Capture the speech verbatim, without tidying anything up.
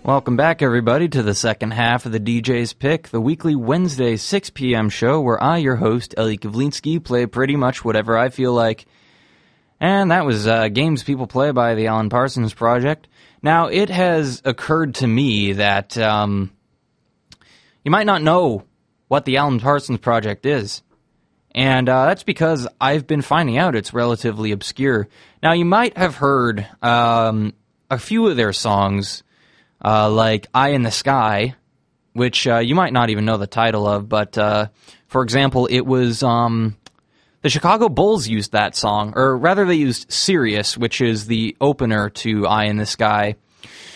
Welcome back, everybody, to the second half of the D J's Pick, the weekly Wednesday six p.m. show where I, your host, Ellie Kavlinsky, play pretty much whatever I feel like. And that was uh, Games People Play by the Alan Parsons Project. Now, it has occurred to me that um, you might not know what the Alan Parsons Project is. And uh, that's because I've been finding out it's relatively obscure. Now, you might have heard um, a few of their songs, uh, like Eye in the Sky, which uh, you might not even know the title of, but uh, for example, it was um, the Chicago Bulls used that song, or rather they used Sirius, which is the opener to Eye in the Sky.